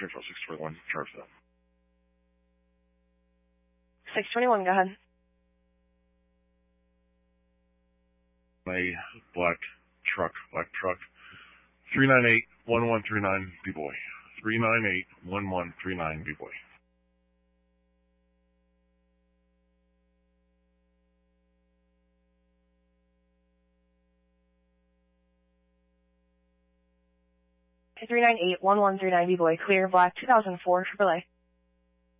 Central 621, Charleston. 621, go ahead. A black truck, 398-1139, B-Boy. 398-1139, B-Boy. Okay, 398-1139, B-Boy, clear, black, 2004, AAA.